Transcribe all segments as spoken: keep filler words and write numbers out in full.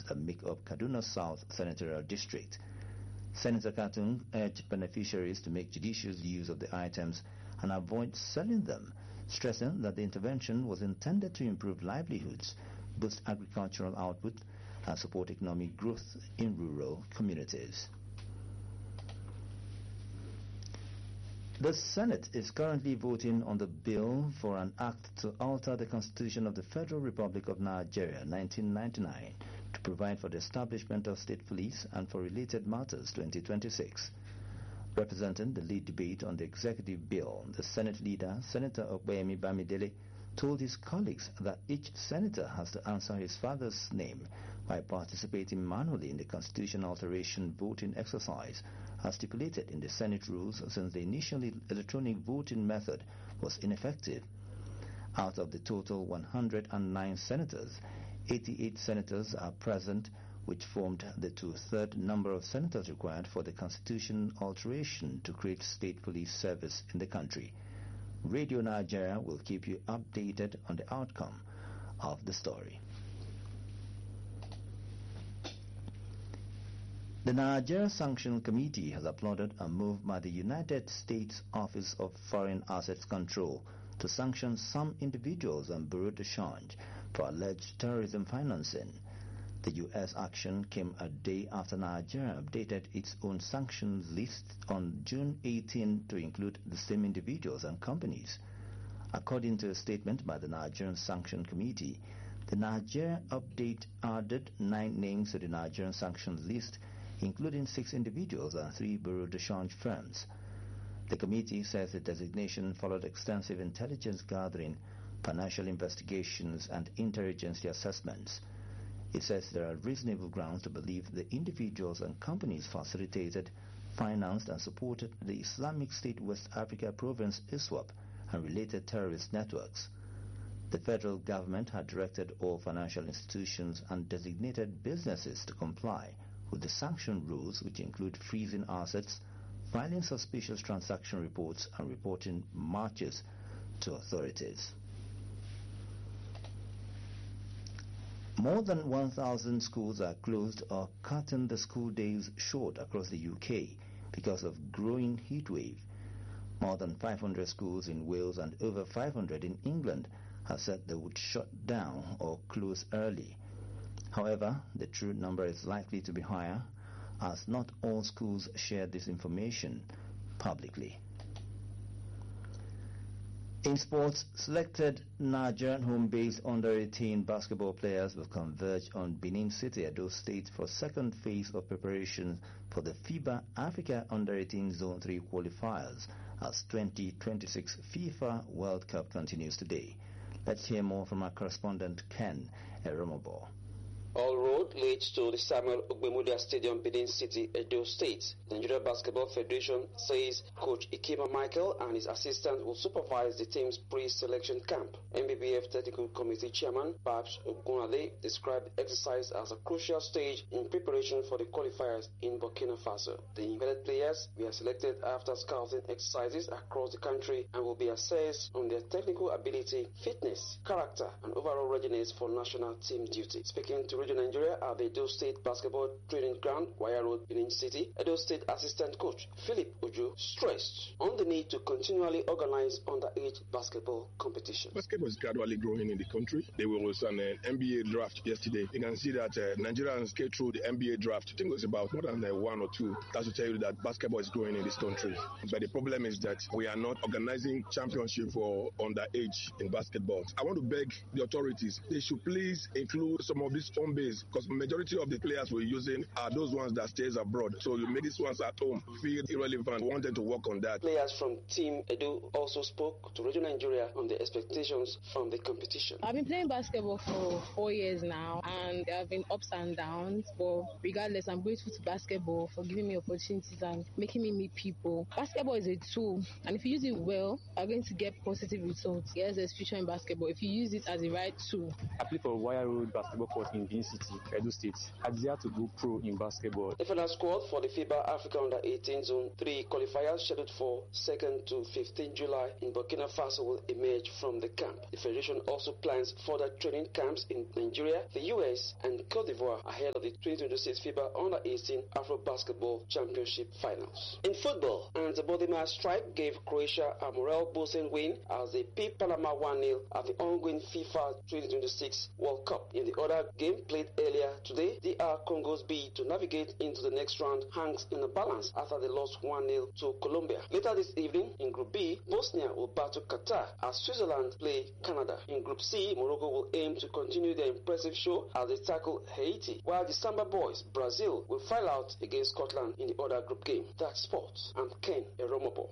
that make up Kaduna South Senatorial District. Senator Katun urged beneficiaries to make judicious use of the items and avoid selling them, stressing that the intervention was intended to improve livelihoods, boost agricultural output, and support economic growth in rural communities. The Senate is currently voting on the bill for an act to alter the Constitution of the Federal Republic of Nigeria, nineteen ninety-nine, to provide for the establishment of state police and for related matters, twenty twenty-six. Representing the lead debate on the executive bill, the Senate leader, Senator Okpeyemi Bamidele, told his colleagues that each senator has to answer his father's name by participating manually in the constitution alteration voting exercise as stipulated in the Senate rules, since the initial electronic voting method was ineffective. Out of the total one hundred nine senators, eighty-eight senators are present, which formed the two-third number of senators required for the constitution alteration to create state police service in the country. Radio Nigeria will keep you updated on the outcome of the story. The Nigeria Sanction Committee has applauded a move by the United States Office of Foreign Assets Control to sanction some individuals on bureau de change for alleged terrorism financing. The U S action came a day after Nigeria updated its own sanctions list on June eighteenth to include the same individuals and companies. According to a statement by the Nigerian Sanction Committee, the Nigeria update added nine names to the Nigerian sanctions list, including six individuals and three bureau de change firms. The committee says the designation followed extensive intelligence gathering, financial investigations, and interagency assessments. It says there are reasonable grounds to believe the individuals and companies facilitated, financed, and supported the Islamic State West Africa Province ISWAP and related terrorist networks. The federal government had directed all financial institutions and designated businesses to comply with the sanction rules, which include freezing assets, filing suspicious transaction reports, and reporting marches to authorities. More than one thousand schools are closed or cutting the school days short across the U K because of growing heat wave. More than five hundred schools in Wales and over five hundred in England have said they would shut down or close early. However, the true number is likely to be higher, as not all schools share this information publicly. In sports, selected Nigerian home-based under eighteen basketball players will converge on Benin City, Edo State, for second phase of preparation for the FIBA Africa under eighteen Zone three qualifiers as twenty twenty-six FIFA World Cup continues today. Let's hear more from our correspondent Ken Eromobo. All road leads to the Samuel Ogbemudia Stadium, Benin City, Edo State. The Nigeria Basketball Federation says Coach Ikema Michael and his assistant will supervise the team's pre-selection camp. N B B F Technical Committee Chairman Babs Ogunade described the exercise as a crucial stage in preparation for the qualifiers in Burkina Faso. The invited players were selected after scouting exercises across the country and will be assessed on their technical ability, fitness, character, and overall readiness for national team duty. Speaking to Radio Nigeria at the Edo State Basketball Training Ground, Wire Road, Benin City, Edo State Assistant Coach Philip Ojo stressed on the need to continually organize underage basketball competition. Basketball is gradually growing in the country. There was an uh, N B A draft yesterday. You can see that uh, Nigerians came through the N B A draft. I think it was about more than uh, one or two. That's to tell you that basketball is growing in this country. But the problem is that we are not organizing championship for underage in basketball. I want to beg the authorities, they should please include some of these home base, because majority of the players we're using are those ones that stays abroad. So you make these ones at home feel irrelevant. We wanted to work on that. Players from Team Edo also spoke to Radio Nigeria on the expectations from the competition. I've been playing basketball for four years now, and there have been ups and downs. But regardless, I'm grateful to basketball for giving me opportunities and making me meet people. Basketball is a tool, and if you use it well, you're going to get positive results. Yes, there's future in basketball if you use it as the right tool. I play for Wire Road Basketball Court in Benin City, Edo State, I desire to go pro in basketball. The final squad for the FIBA Africa Under eighteen Zone three qualifiers scheduled for second to fifteenth July in Burkina Faso will emerge from the camp. The federation also plans further training camps in Nigeria, the U S, and Cote d'Ivoire ahead of the twenty twenty-six FIBA Under eighteen Afro Basketball Championship Finals. In football, and the Bodima strike gave Croatia a morale-boosting win as they beat Panama one nil at the ongoing FIFA twenty twenty-six World Cup. In the other game played earlier today, D R Congo's bid to navigate into the next round hangs in a balance after they lost one nil to Colombia. Later this evening, in Group B, Bosnia will battle Qatar as Switzerland play Canada. In Group C, Morocco will aim to continue their impressive show as they tackle Haiti, while the Samba boys, Brazil, will file out against Scotland in the other group game. That's sports. I'm Ken Eromobo.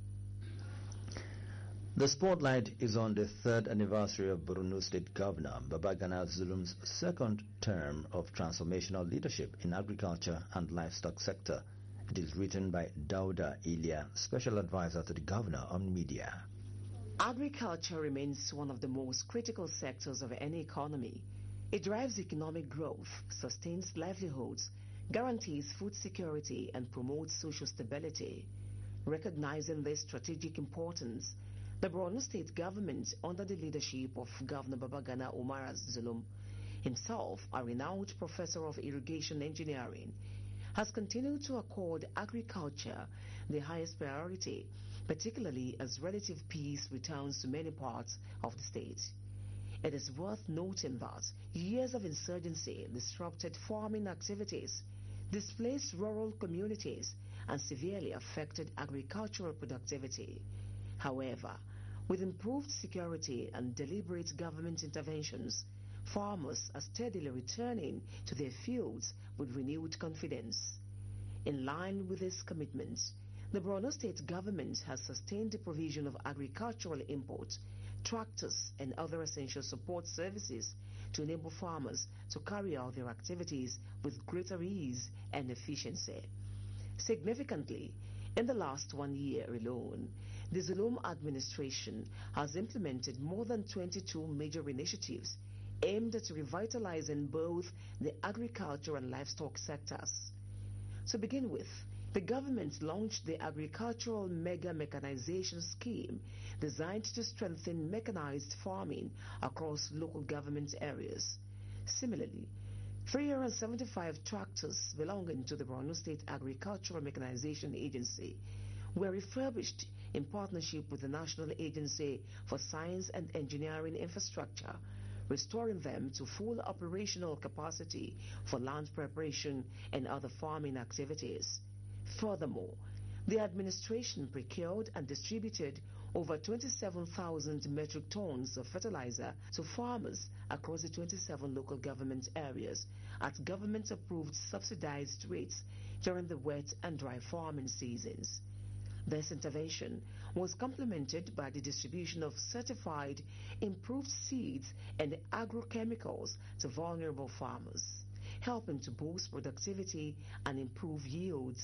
The spotlight is on the third anniversary of Borno State Governor Babagana Zulum's second term of transformational leadership in agriculture and livestock sector. It is written by Dauda Ilya, Special Advisor to the Governor on Media. Agriculture remains one of the most critical sectors of any economy. It drives economic growth, sustains livelihoods, guarantees food security, and promotes social stability. Recognizing this strategic importance, the Borno State government, under the leadership of Governor Babagana Umar Zulum, himself a renowned professor of irrigation engineering, has continued to accord agriculture the highest priority, particularly as relative peace returns to many parts of the state. It is worth noting that years of insurgency disrupted farming activities, displaced rural communities, and severely affected agricultural productivity. However, with improved security and deliberate government interventions, farmers are steadily returning to their fields with renewed confidence. In line with this commitment, the Borno State government has sustained the provision of agricultural input, tractors, and other essential support services to enable farmers to carry out their activities with greater ease and efficiency. Significantly, in the last one year alone, the Zulum administration has implemented more than twenty-two major initiatives aimed at revitalizing both the agriculture and livestock sectors. To begin with, the government launched the Agricultural Mega Mechanization Scheme, designed to strengthen mechanized farming across local government areas. Similarly, three hundred seventy-five tractors belonging to the Borno State Agricultural Mechanization Agency were refurbished in partnership with the National Agency for Science and Engineering Infrastructure, restoring them to full operational capacity for land preparation and other farming activities. Furthermore, the administration procured and distributed over twenty-seven thousand metric tons of fertilizer to farmers across the twenty-seven local government areas at government-approved subsidized rates during the wet and dry farming seasons. This intervention was complemented by the distribution of certified improved seeds and agrochemicals to vulnerable farmers, helping to boost productivity and improve yields.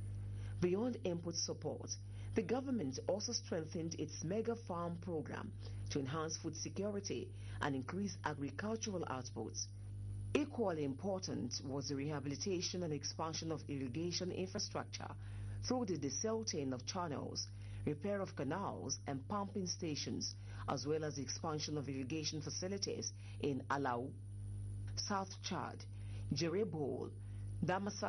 Beyond input support, the government also strengthened its Mega Farm program to enhance food security and increase agricultural output. Equally important was the rehabilitation and expansion of irrigation infrastructure through the desilting of channels, repair of canals and pumping stations, as well as the expansion of irrigation facilities in Alau, South Chad, Jerebol, Damasak,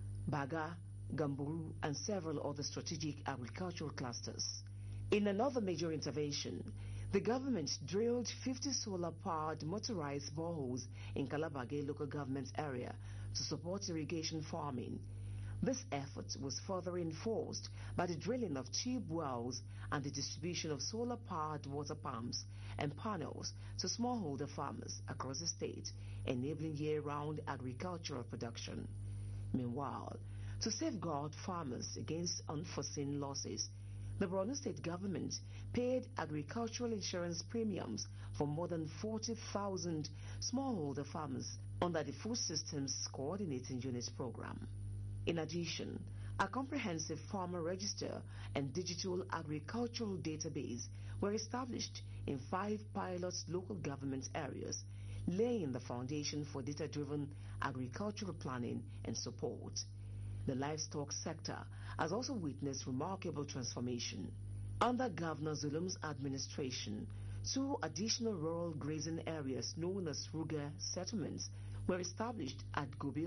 Baga, Gamburu, and several other strategic agricultural clusters. In another major intervention, the government drilled fifty solar-powered motorized boreholes in Kalabage local government area to support irrigation farming. This effort was further reinforced by the drilling of tube wells and the distribution of solar-powered water pumps and panels to smallholder farmers across the state, enabling year-round agricultural production. Meanwhile, to safeguard farmers against unforeseen losses, the Borno State government paid agricultural insurance premiums for more than forty thousand smallholder farmers under the Food Systems Coordinating Unit program. In addition, a comprehensive farmer register and digital agricultural database were established in five pilot local government areas, laying the foundation for data-driven agricultural planning and support. The livestock sector has also witnessed remarkable transformation. Under Governor Zulum's administration, two additional rural grazing areas known as Ruga settlements were established at Gobe